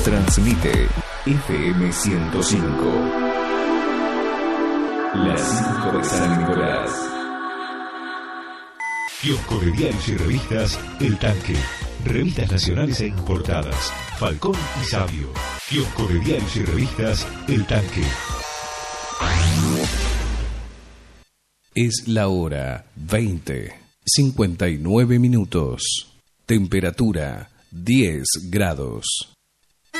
Transmite FM 105. La 5 de San Nicolás. Kiosco de diarios y revistas El Tanque. Revistas nacionales e importadas. Falcón y Sabio. Kiosco de diarios y revistas El Tanque. Es la hora 20:59. Temperatura 10 grados.